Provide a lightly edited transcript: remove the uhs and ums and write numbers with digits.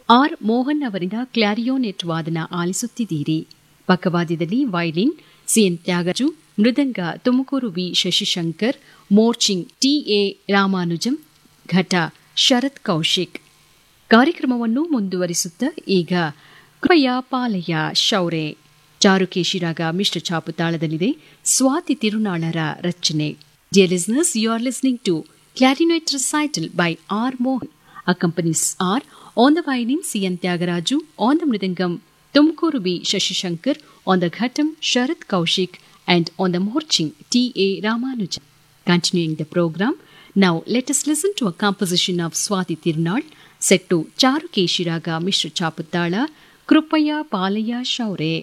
R Mohan ಅವರಿಂದ clarinet ವಾದನ ಆಲಿಸುತ್ತಿದ್ದೀರಿ. ಪಕ್ಕವಾದ್ಯದಲ್ಲಿ violin CN Thyagaraju, ಮೃದಂಗ Tumakuru V Shashishankar, morsing TA Ramanujam, ಘಟ ಶರತ್ ಕೌಶಿಕ್. ಕಾರ್ಯಕ್ರಮವನ್ನು ಮುಂದುವರಿಸುತ್ತಾ ಈಗ ಕೃಪಯ ಪಾಲಯ ಶೌರ್ಯ ಚಾರುಕೇಶಿ ರಾಗ ಮಿಶ್ರ ಛಾಪು ತಾಳದಲ್ಲಿದೆ. ಸ್ವಾತಿ ತಿರುನಾಳರ ರಚನೆ. Dear listeners, you are listening to Clarinet Recital by R. Mohan. Accompanies R on the violin C.N. Tyagaraja, on the mridangam Tumkuru B. Shashishankar, on the ghatam Sharath Kaushik, and on the morching T.A. Ramanujan. Continuing the program, now let us listen to a composition of Swati Tirunal, set to Charukeshi Raga Mishra Chaputala, Krupaya Palaya Shaure.